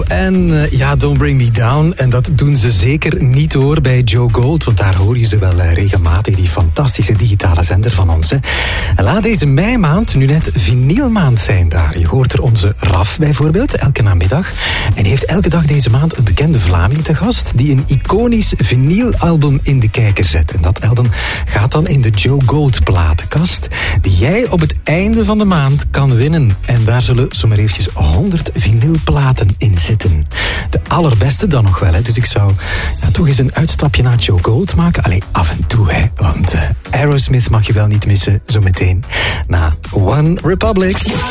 en Don't Bring Me Down. En dat doen ze zeker niet hoor bij Joe Gold, want daar hoor je ze wel regelmatig, die fantastische digitale zender van ons. Hè. En laat deze meimaand nu net vinylmaand zijn daar. Je hoort er onze Raf bijvoorbeeld, elke namiddag. En die heeft elke dag deze maand een bekende Vlaming te gast, die een iconisch vinylalbum in de kijker zet. En dat album gaat dan in de Joe Gold platenkast, die jij op het einde van de maand kan winnen. En daar zullen zomaar eventjes 100 vinylplaten in zitten. De allerbeste dan nog wel, hè. Dus ik zou toch eens een uitstapje naar Joe Gold maken. Allee, af en toe, hè. Want Aerosmith mag je wel niet missen, zo meteen na One Republic.